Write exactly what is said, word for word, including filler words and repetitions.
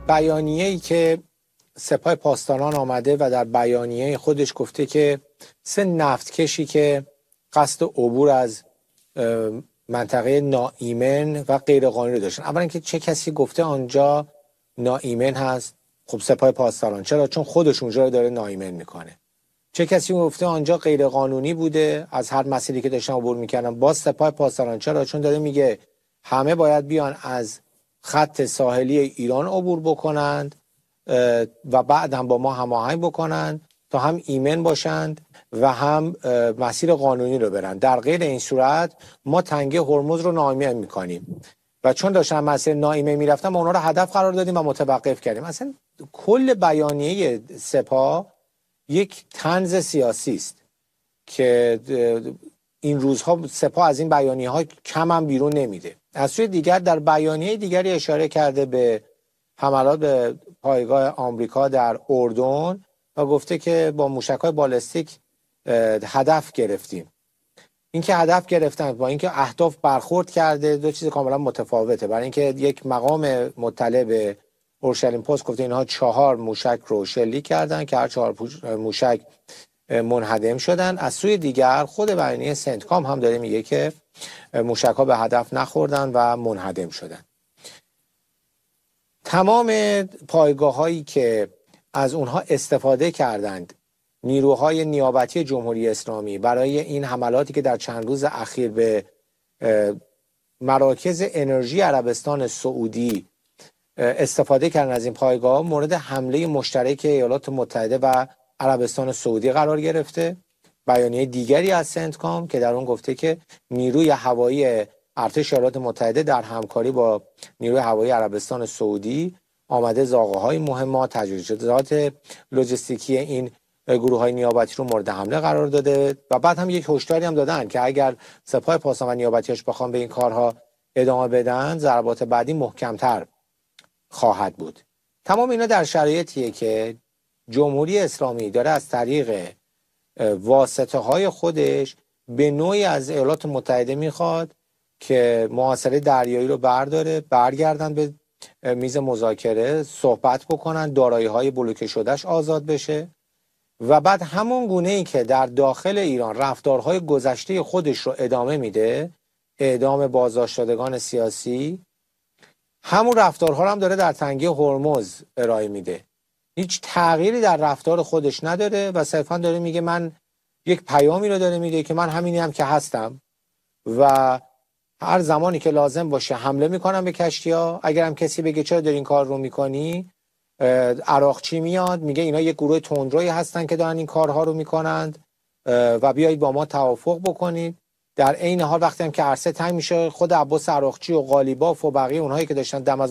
بیانیه‌ای که سپاه پاسداران آمده و در بیانیه خودش گفته که سه نفتکشی که قصد عبور از منطقه ناایمن و غیرقانونی رو داشتن. اولا که چه کسی گفته آنجا ناایمن هست؟ خب سپاه پاسداران. چرا؟ چون خودش اونجا رو داره ناایمن میکنه. چه کسی گفته آنجا غیرقانونی بوده از هر مسیری که داشتن عبور میکردن؟ باز سپاه پاسداران. چرا؟ چون داره میگه همه باید بیان از خط ساحلی ایران عبور بکنند و بعد هم با ما هماهنگ بکنند تا هم ایمن باشند و هم مسیر قانونی رو برن. در غیر این صورت ما تنگه هرمز رو ناایمن میکنیم و چون داشتن مسیر ناایمن میرفتن ما اونا رو هدف قرار دادیم و متوقف کردیم. اصلا کل بیانیه سپاه یک طنز سیاسی است که این روزها سپاه از این بیانیه ها کم هم بیرون نمیده. از سوی دیگر در بیانیه دیگری اشاره کرده به حملات به پایگاه آمریکا در اردن و گفته که با موشک‌های بالستیک هدف گرفتیم. اینکه هدف گرفتن با اینکه اهداف برخورد کرده دو چیز کاملا متفاوته. برای اینکه یک مقام مطلع به اورشلیم پست گفته اینها چهار موشک رو شلیک کردن که هر چهار موشک منهدم شدن. از سوی دیگر خود بیانیه سنتکام هم داره میگه که موشک‌ها به هدف نخوردن و منهدم شدن. تمام پایگاه‌هایی که از اونها استفاده کردند نیروهای نیابتی جمهوری اسلامی برای این حملاتی که در چند روز اخیر به مراکز انرژی عربستان سعودی استفاده کردن، از این پایگاه مورد حمله مشترک ایالات متحده و عربستان سعودی قرار گرفته. بیانیه دیگری از سنتکام که در اون گفته که نیروی هوایی ارتش ایالات متحده در همکاری با نیروی هوایی عربستان سعودی آمده زاغه‌های مهمات، تجهیزات لوجستیکی این گروه‌های نیابتی رو مورد حمله قرار داده و بعد هم یک هشداری هم دادن که اگر سپاه پاسداران و نیابتیش بخوام به این کارها ادامه بدن ضربات بعدی محکم‌تر خواهد بود. تمام اینا در شرایطیه که جمهوری اسلامی داره از طریق واسطه‌های خودش به نوعی از ایالات متحده میخواد که محاصره دریایی رو برداره، برگردن به میز مذاکره، صحبت بکنن، دارایی‌های بلوکه شدهش آزاد بشه و بعد همون گونه‌ای که در داخل ایران رفتارهای گذشته خودش رو ادامه میده، اعدام بازداشتگان سیاسی، همون رفتارها رو هم داره در تنگه هرمز ارائه میده. هیچ تغییری در رفتار خودش نداره و صرفا داره میگه من یک پیامی رو داره میده که من همینی هم که هستم و هر زمانی که لازم باشه حمله میکنم به کشتی‌ها. اگر هم کسی بگه چرا داری این کار رو میکنی، عراقچی میاد میگه اینا یک گروه تندروی هستن که دارن این کارها رو میکنند و بیایید با ما توافق بکنید. در عین حال وقتی هم که عرصه تنگ میشه خود عباس عراقچی و قالیباف و بقیه اونهایی که داشتن دم از